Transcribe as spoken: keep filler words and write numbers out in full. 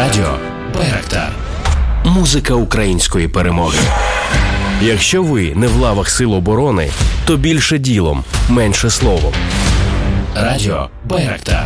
Радіо Байрактар. Музика української перемоги. Якщо ви не в лавах Сил оборони, то більше ділом, менше словом. Радіо Байрактар.